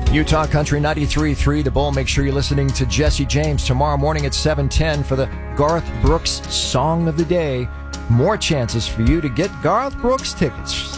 Utah Country 93.3 The Bull. Make sure you're listening to Jesse James tomorrow morning at 7:10 for the Garth Brooks Song of the Day. More chances for you to get Garth Brooks tickets.